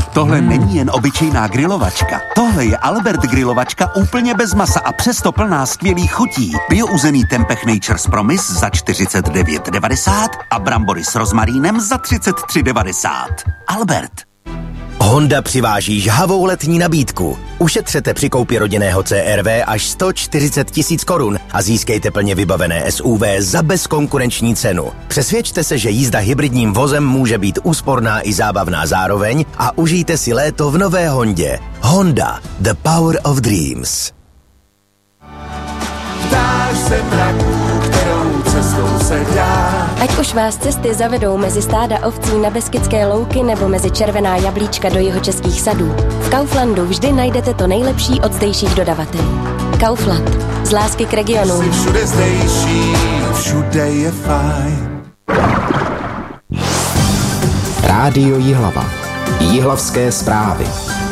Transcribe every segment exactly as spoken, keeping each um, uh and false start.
Tohle hmm. není jen obyčejná grilovačka. Tohle je Albert grilovačka úplně bez masa a přesto plná skvělých chutí. Biouzený tempeh Nature's Promise za čtyřicet devět devadesát a brambory s rozmarínem za třicet tři devadesát. Albert. Honda přiváží žhavou letní nabídku. Ušetřete při koupi rodinného C R V až sto čtyřicet tisíc korun a získejte plně vybavené S U V za bezkonkurenční cenu. Přesvědčte se, že jízda hybridním vozem může být úsporná i zábavná zároveň a užijte si léto v nové Hondě. Honda, the power of dreams. Dáš se mraků, kterou cestou se dá. Ať už vás cesty zavedou mezi stáda ovcí na Beskydské louky nebo mezi červená jablíčka do jihočeských sadů, v Kauflandu vždy najdete to nejlepší od zdejších dodavatelů. Kaufland. Z lásky k regionu. Jsi všude zdejší, všude je fajn. Rádio Jihlava. Jihlavské zprávy.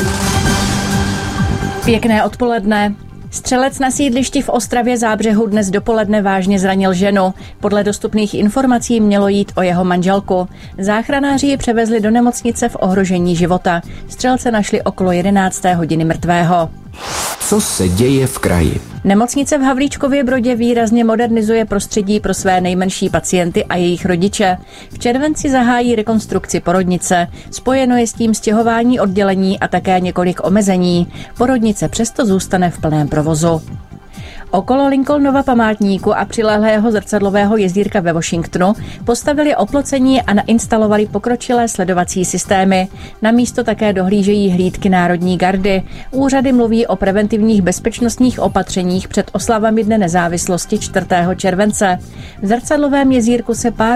Pěkné odpoledne. Střelec na sídlišti v Ostravě Zábřehu dnes dopoledne vážně zranil ženu. Podle dostupných informací mělo jít o jeho manželku. Záchranáři ji převezli do nemocnice v ohrožení života. Střelce našli okolo jedenácté hodiny mrtvého. Co se děje v kraji? Nemocnice v Havlíčkově Brodě výrazně modernizuje prostředí pro své nejmenší pacienty a jejich rodiče. V červenci zahájí rekonstrukci porodnice. Spojeno je s tím stěhování oddělení a také několik omezení. Porodnice přesto zůstane v plném provozu. Okolo Lincolnova památníku a přilehlého zrcadlového jezírka ve Washingtonu postavili oplocení a nainstalovali pokročilé sledovací systémy. Na místo také dohlížejí hlídky Národní gardy. Úřady mluví o preventivních bezpečnostních opatřeních před oslavami Dne nezávislosti čtvrtého července. V zrcadlovém jezírku se pár